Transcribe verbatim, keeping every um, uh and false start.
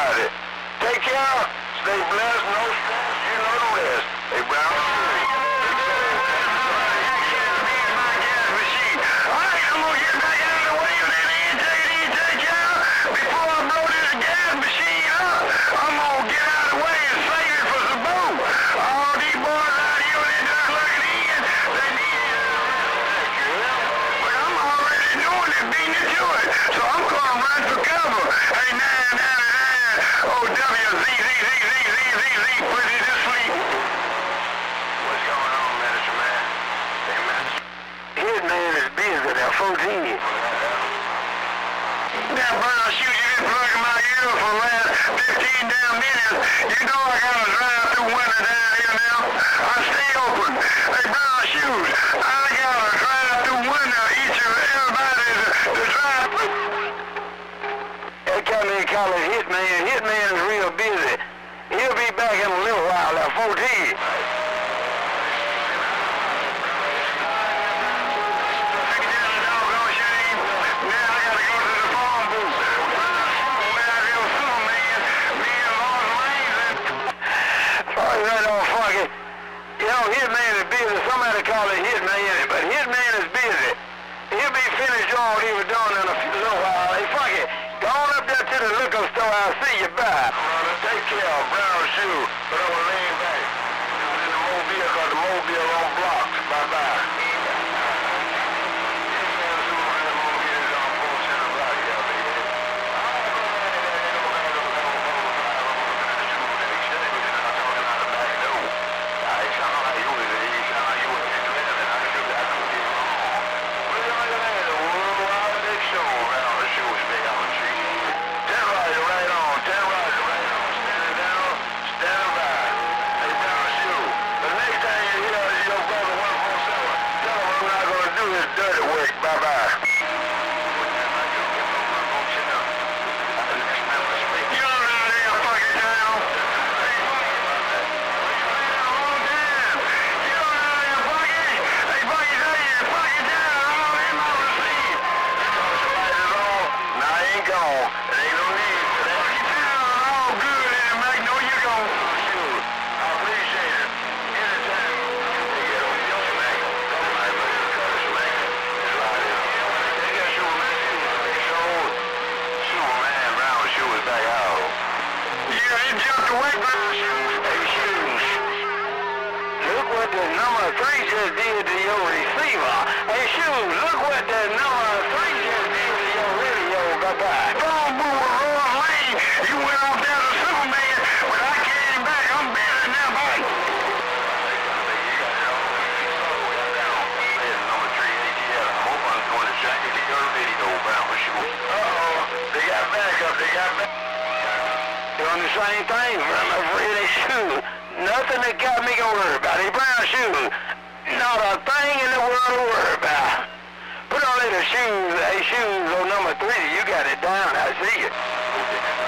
everybody. Take care. Stay blessed. No stress. You know the rest. Hey, Brown. fourteen. Now, Brown shoes, you been plugging my ear for the last fifteen damn minutes. You know I gotta drive through winter down here now. I stay open. Hey, Brown shoes, I gotta drive through winter. Each of everybody to drive through. They got me calling Hitman. Hitman is real busy. He'll be back in a little while at fourteen. Right on, Funky. You know, Hitman is busy. Somebody call it Hitman, but Hitman is busy. He'll be finished doing what he was doing in a few little while. Hey, Funky, go on up there to the liquor store. I'll see you. Bye. Brother, take care. Brown shoe. But I'm gonna lean back. In the mobile, cause the mobile on blocks. Bye-bye. Dirty work, bye-bye. You know that damn fucking town. Hey, you know that damn fucking. Hey, fucking say you fucking down. All in on the scene. The light is on. Nah, I ain't gone. It ain't no need. Fucking town, all good in it, Mike. Know you gone. Shoot. I appreciate it. Anytime. They get on your smack. Come on, man. Hey, shoes. Look what the number three just did to your receiver. Hey, shoes, look what the number three just did to your radio. Bye-bye. Don't move a road lane. You went off there to Superman. When I came back, I'm better now, boy. Uh-oh. They got backup. They got backup. Doing the same thing, I'm afraid they shoes. Nothing that got me to worry about. Hey, Brown shoes. Not a thing in the world to worry about. Put on little shoes. Hey, shoes on number three. You got it down. I see you.